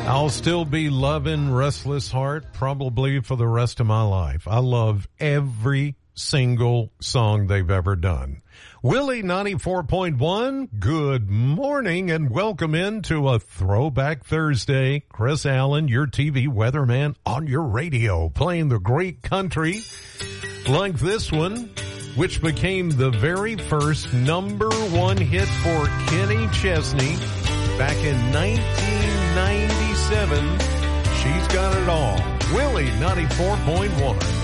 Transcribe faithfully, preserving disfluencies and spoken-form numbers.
I'll still be loving Restless Heart probably for the rest of my life. I love every single song they've ever done. Willie ninety-four point one, good morning and welcome into a Throwback Thursday. Chris Allen, your T V weatherman on your radio, playing the great country like this one, which became the very first number one hit for Kenny Chesney back in nineteen ninety-seven. She's got it all. Willie ninety-four point one.